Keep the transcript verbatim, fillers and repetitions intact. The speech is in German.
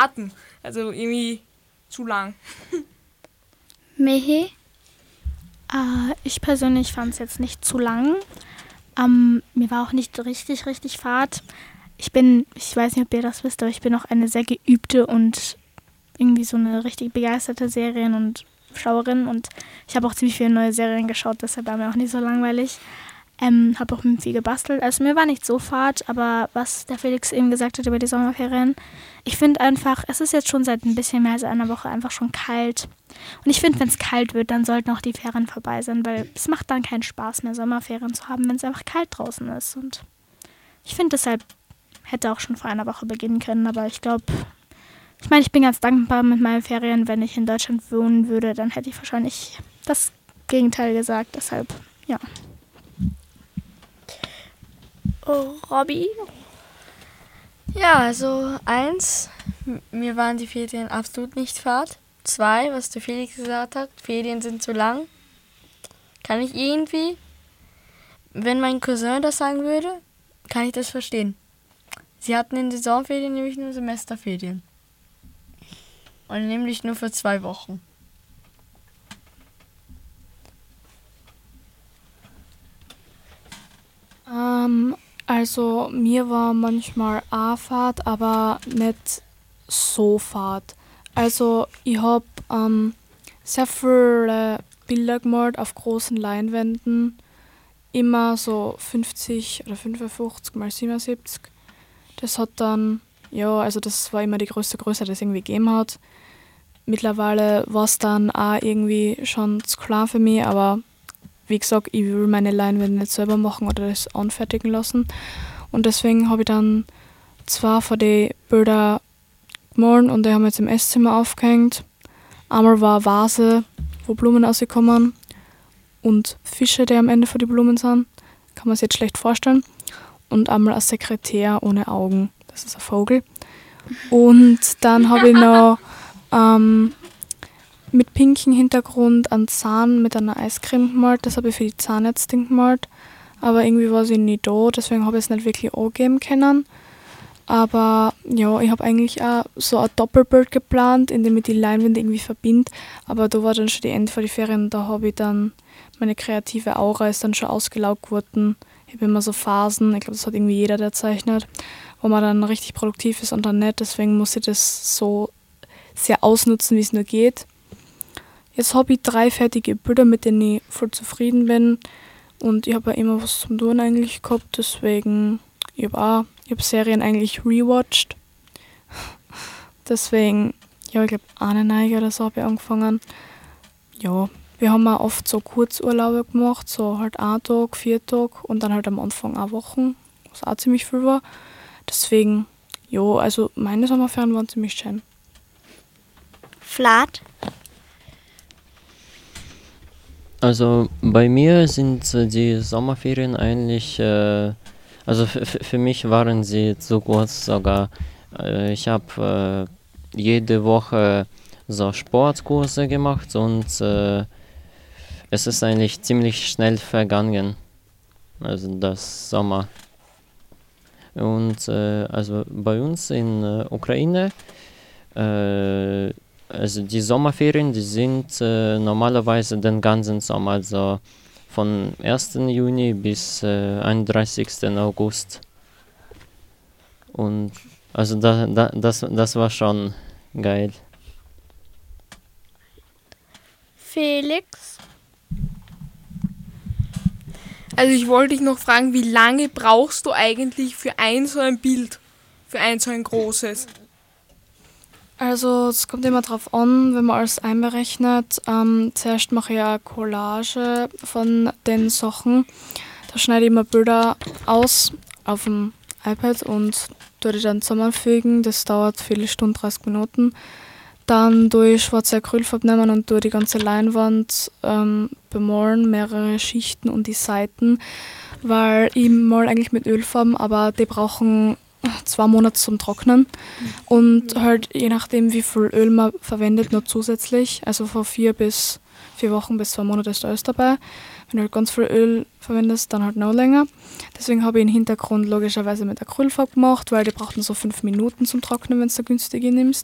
warten. Also irgendwie zu lang. Mehe? Äh, ich persönlich fand es jetzt nicht zu lang. Ähm, mir war auch nicht richtig, richtig Fahrt. Ich bin, ich weiß nicht, ob ihr das wisst, aber ich bin auch eine sehr geübte und irgendwie so eine richtig begeisterte Serien- und Schauerin. Und ich habe auch ziemlich viele neue Serien geschaut, deshalb war mir auch nicht so langweilig. Ähm, habe auch viel gebastelt. Also mir war nicht so fad, aber was der Felix eben gesagt hat über die Sommerferien, ich finde einfach, es ist jetzt schon seit ein bisschen mehr als einer Woche einfach schon kalt. Und ich finde, wenn es kalt wird, dann sollten auch die Ferien vorbei sein, weil es macht dann keinen Spaß mehr, Sommerferien zu haben, wenn es einfach kalt draußen ist. Und ich finde, deshalb hätte auch schon vor einer Woche beginnen können, aber ich glaube, ich meine, ich bin ganz dankbar mit meinen Ferien. Wenn ich in Deutschland wohnen würde, dann hätte ich wahrscheinlich das Gegenteil gesagt, deshalb, ja. Oh, Robby? Ja, also eins, m- mir waren die Ferien absolut nicht fad. Zwei, was der Felix gesagt hat, Ferien sind zu lang. Kann ich irgendwie, wenn mein Cousin das sagen würde, kann ich das verstehen. Sie hatten in den Sommerferien nämlich nur Semesterferien. Und nämlich nur für zwei Wochen. Ähm, also mir war manchmal auch Fahrt, aber nicht so Fahrt. Also ich habe ähm, sehr viele Bilder gemalt auf großen Leinwänden. Immer so fünfzig oder fünfundfünfzig mal siebenundsiebzig. Das hat dann, ja, also das war immer die größte Größe, die es irgendwie gegeben hat. Mittlerweile war es dann auch irgendwie schon zu klein für mich, aber wie gesagt, ich will meine Leinwände nicht selber machen oder das anfertigen lassen. Und deswegen habe ich dann zwei von den Bildern gemalt und die haben wir jetzt im Esszimmer aufgehängt. Einmal war eine Vase, wo Blumen rauskommen und Fische, die am Ende von den Blumen sind. Kann man sich jetzt schlecht vorstellen. Und einmal ein Sekretär ohne Augen. Das ist ein Vogel. Und dann habe ich noch ähm, mit pinkem Hintergrund einen Zahn mit einer Eiscreme gemalt. Das habe ich für die Zahnärztin gemalt. Aber irgendwie war sie nie da, deswegen habe ich es nicht wirklich angeben können. Aber ja, ich habe eigentlich auch so ein Doppelbild geplant, in dem ich die Leinwände irgendwie verbinde. Aber da war dann schon die Ende von den Ferien, da habe ich dann, meine kreative Aura ist dann schon ausgelaugt geworden. Ich habe immer so Phasen, ich glaube, das hat irgendwie jeder, der zeichnet, wo man dann richtig produktiv ist und dann nicht. Deswegen muss ich das so sehr ausnutzen, wie es nur geht. Jetzt habe ich drei fertige Bilder, mit denen ich voll zufrieden bin. Und ich habe ja immer was zum Tun eigentlich gehabt, deswegen, ich habe auch, ich habe Serien eigentlich rewatcht. Deswegen, ja, ich glaube, eine Neige oder so habe ich angefangen. Ja, wir haben auch oft so Kurzurlaube gemacht, so halt ein Tag, vier Tage und dann halt am Anfang auch Wochen, was auch ziemlich viel war. Deswegen, ja, also meine Sommerferien waren ziemlich schön. Flat? Also bei mir sind äh, die Sommerferien eigentlich, äh, also f- f- für mich waren sie zu kurz sogar. Äh, ich habe äh, jede Woche so Sportkurse gemacht und äh, es ist eigentlich ziemlich schnell vergangen, also das Sommer. Und äh, also bei uns in äh, Ukraine, äh, also die Sommerferien, die sind äh, normalerweise den ganzen Sommer, also von ersten Juni bis äh, einunddreißigsten August. Und also da, da, das, das war schon geil. Felix? Also ich wollte dich noch fragen, wie lange brauchst du eigentlich für ein so ein Bild? Für ein so ein großes? Also es kommt immer drauf an, wenn man alles einberechnet. Ähm, zuerst mache ich eine Collage von den Sachen. Da schneide ich immer Bilder aus auf dem iPad und tue die dann zusammenfügen. Das dauert viele Stunden, dreißig Minuten. Dann tue ich schwarze Acrylfarbe nehmen und tue die ganze Leinwand ähm, bemalen, mehrere Schichten und die Seiten, weil ich mal eigentlich mit Ölfarben, aber die brauchen zwei Monate zum Trocknen und halt je nachdem wie viel Öl man verwendet noch zusätzlich, also von vier bis vier Wochen bis zwei Monate ist alles dabei. Wenn du halt ganz viel Öl verwendest, dann halt noch länger. Deswegen habe ich den Hintergrund logischerweise mit Acrylfarbe gemacht, weil die brauchten so fünf Minuten zum Trocknen, wenn du da günstige nimmst.